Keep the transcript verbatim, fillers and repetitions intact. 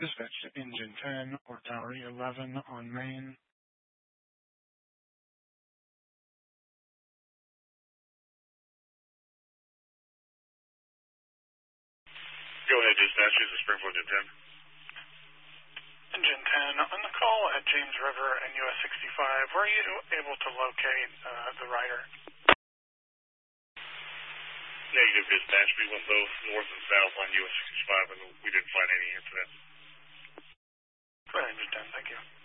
Dispatch to Engine ten or Tower eleven on main. Go ahead, dispatch. This is Springfield Engine ten. Engine ten, on the call at James River and U S sixty-five, were you able to locate uh, the rider? Negative, dispatch. We went both north and south on U S sixty-five, and we didn't find any incidents. Go ahead, Engine ten. Thank you.